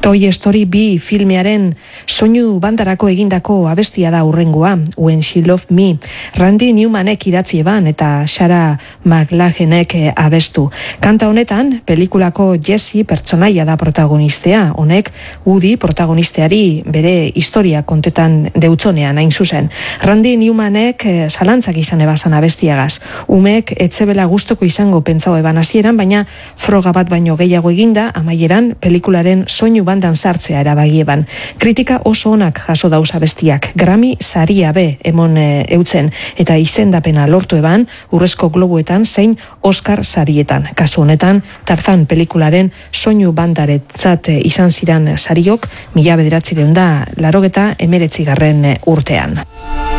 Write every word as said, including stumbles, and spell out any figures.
Toy Story bi filmearen soinu bandarako egindako abestia da hurrengoa, When She Loved Me. Randy Newmanek idatzi eban eta Sarah McLachlanek abestu. Kanta honetan, pelikulako Jesse pertsonaia da protagonistea. Honek, Woody protagonisteari bere historia kontetan deutzonean hain zuzen. Randy Newmanek zalantzak izan ebazan abestiagaz. Umek etzebela gustoko izango pentsao eban hasieran, baina froga bat baino gehiago eginda, amaieran pelikularen soinu bandan sartzea erabagieban. Kritika oso onak jaso dauz abestiak. Grammy saria be emon e, eutzen eta izendapena lortu eban Urrezko Globuetan zein Oscar sarietan. Kasu honetan, Tarzan pelikularen soinu bandaretzat izan ziran sariok mila bederatzireun da larogeta emeretzigarren urtean.